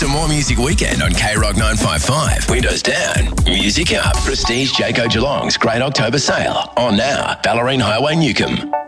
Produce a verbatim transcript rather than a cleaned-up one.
It's a More Music weekend on K Rock nine five five. Windows down, music up. Prestige Jayco Geelong's Great October Sale. On now, Ballerine Highway, Newcomb.